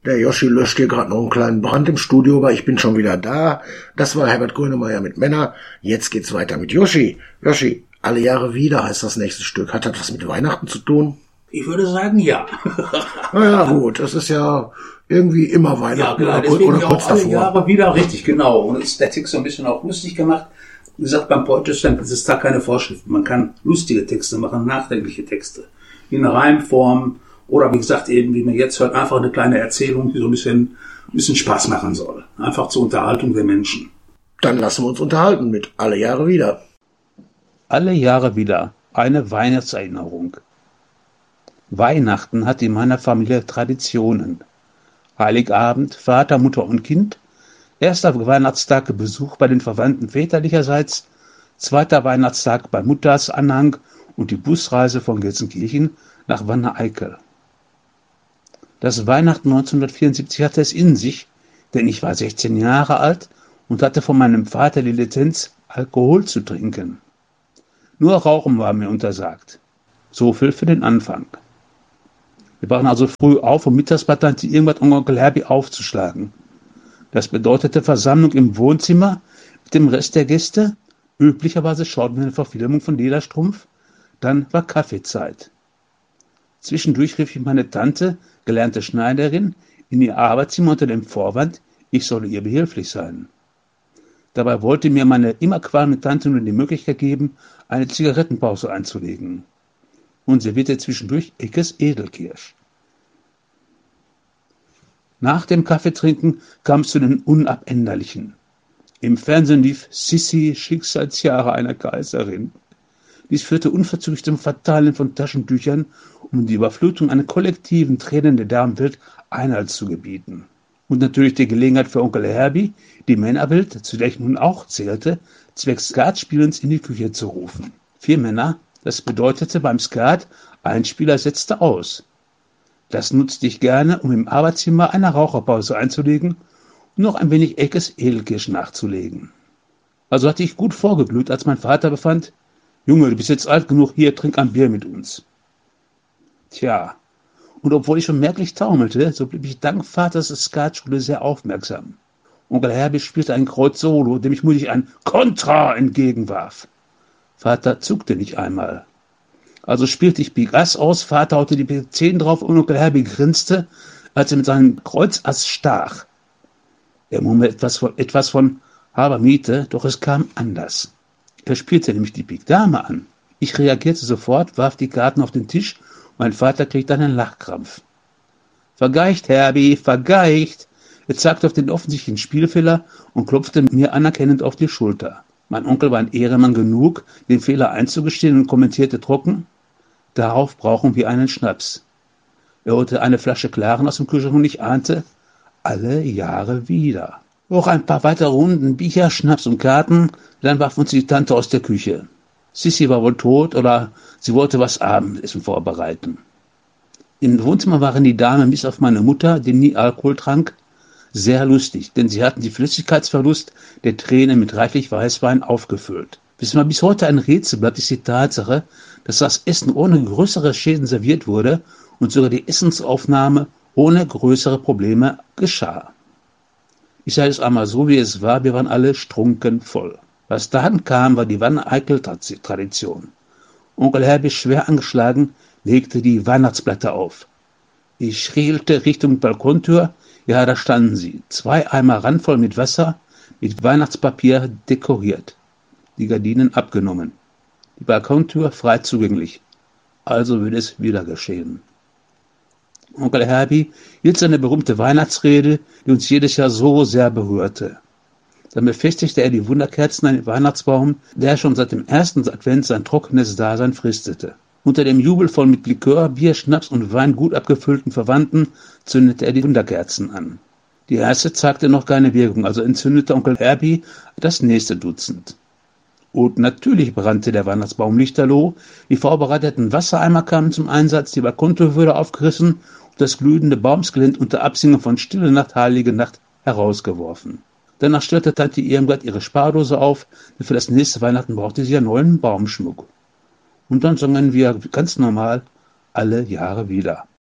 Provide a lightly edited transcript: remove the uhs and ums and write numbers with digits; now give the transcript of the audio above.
Der Joschi löscht hier gerade noch einen kleinen Brand im Studio, aber ich bin schon wieder da. Das war Herbert Grönemeyer mit Männer. Jetzt geht's weiter mit Joschi. Joschi, alle Jahre wieder heißt das nächste Stück. Hat das was mit Weihnachten zu tun? Ich würde sagen, ja. Naja, gut, das ist ja irgendwie immer Weihnachten, ja, oder kurz alle davor. Jahre wieder, richtig, genau. Und ist der Text so ein bisschen auch lustig gemacht. Wie gesagt, beim Poetry Slam ist es da keine Vorschrift. Man kann lustige Texte machen, nachdenkliche Texte. In Reimform oder wie gesagt, eben, wie man jetzt hört, einfach eine kleine Erzählung, die so ein bisschen Spaß machen soll. Einfach zur Unterhaltung der Menschen. Dann lassen wir uns unterhalten mit Alle Jahre wieder. Alle Jahre wieder eine Weihnachtserinnerung. Weihnachten hat in meiner Familie Traditionen. Heiligabend, Vater, Mutter und Kind. Erster Weihnachtstag Besuch bei den Verwandten väterlicherseits. Zweiter Weihnachtstag bei Mutters Anhang und die Busreise von Gelsenkirchen nach Wanne-Eickel. Das Weihnachten 1974 hatte es in sich, denn ich war 16 Jahre alt und hatte von meinem Vater die Lizenz, Alkohol zu trinken. Nur Rauchen war mir untersagt. So viel für den Anfang. Wir waren also früh auf, um mittags bei Tante Irmgard und Onkel Herbie aufzuschlagen. Das bedeutete Versammlung im Wohnzimmer mit dem Rest der Gäste. Üblicherweise schauten wir eine Verfilmung von Lederstrumpf. Dann war Kaffeezeit. Zwischendurch rief ich meine Tante, gelernte Schneiderin, in ihr Arbeitszimmer unter dem Vorwand, ich solle ihr behilflich sein. Dabei wollte mir meine immer qualmende Tante nur die Möglichkeit geben, eine Zigarettenpause einzulegen. Und servierte zwischendurch Eckes Edelkirsch. Nach dem Kaffeetrinken kam es zu den Unabänderlichen. Im Fernsehen lief Sissi, Schicksalsjahre einer Kaiserin. Dies führte unverzüglich zum Verteilen von Taschentüchern, um die Überflutung einer kollektiven Tränen der Damenwelt Einhalt zu gebieten. Und natürlich die Gelegenheit für Onkel Herbie, die Männerwelt, zu der ich nun auch zählte, zwecks Skatspielens in die Küche zu rufen. 4 Männer, das bedeutete beim Skat, ein Spieler setzte aus. Das nutzte ich gerne, um im Arbeitszimmer eine Raucherpause einzulegen und noch ein wenig Eckes Edelkirsch nachzulegen. Also hatte ich gut vorgeglüht, als mein Vater befand, Junge, du bist jetzt alt genug, hier, trink ein Bier mit uns. Tja, und obwohl ich schon merklich taumelte, so blieb ich dank Vaters Skatschule sehr aufmerksam. Onkel Herbie spielte ein Kreuz Solo, dem ich mutig ein Kontra entgegenwarf. Vater zuckte nicht einmal. Also spielte ich Pik Ass aus, Vater haute die Pik 10 drauf und Onkel Herbie grinste, als er mit seinem Kreuz Ass stach. Er murmelte etwas von halber Miete, doch es kam anders. Er spielte nämlich die Pik Dame an. Ich reagierte sofort, warf die Karten auf den Tisch und mein Vater kriegte einen Lachkrampf. Vergeicht, Herbie, vergeicht! Er zeigte auf den offensichtlichen Spielfehler und klopfte mir anerkennend auf die Schulter. Mein Onkel war ein Ehrenmann genug, den Fehler einzugestehen und kommentierte trocken, darauf brauchen wir einen Schnaps. Er holte eine Flasche Klaren aus dem Kühlschrank und ich ahnte, alle Jahre wieder. Noch ein paar weitere Runden, Bier, Schnaps und Karten, dann warf uns die Tante aus der Küche. Sissi war wohl tot oder sie wollte was Abendessen vorbereiten. Im Wohnzimmer waren die Damen bis auf meine Mutter, die nie Alkohol trank, sehr lustig, denn sie hatten die Flüssigkeitsverlust der Tränen mit reichlich Weißwein aufgefüllt. Was mir bis heute ein Rätsel bleibt, ist die Tatsache, dass das Essen ohne größere Schäden serviert wurde und sogar die Essensaufnahme ohne größere Probleme geschah. Ich sage es einmal so, wie es war, wir waren alle strunken voll. Was dann kam, war die Wanne-Eickel-Tradition. Onkel Herbie, schwer angeschlagen, legte die Weihnachtsblätter auf. Ich schielte Richtung Balkontür, ja, da standen sie, 2 Eimer randvoll mit Wasser, mit Weihnachtspapier dekoriert, die Gardinen abgenommen, die Balkontür frei zugänglich. Also würde es wieder geschehen. Onkel Herbie hielt seine berühmte Weihnachtsrede, die uns jedes Jahr so sehr berührte. Dann befestigte er die Wunderkerzen an den Weihnachtsbaum, der schon seit dem ersten Advent sein trockenes Dasein fristete. Unter dem jubelvoll mit Likör, Bier, Schnaps und Wein gut abgefüllten Verwandten zündete er die Wunderkerzen an. Die erste zeigte noch keine Wirkung, also entzündete Onkel Herbie das nächste Dutzend. Und natürlich brannte der Weihnachtsbaum lichterloh, die vorbereiteten Wassereimer kamen zum Einsatz, die Balkontür wurde aufgerissen und das glühende Baumskelett unter Absingen von Stille Nacht, Heilige Nacht herausgeworfen. Danach stellte Tante Irmgard ihre Spardose auf, denn für das nächste Weihnachten brauchte sie ja neuen Baumschmuck. Und dann sangen wir ganz normal alle Jahre wieder.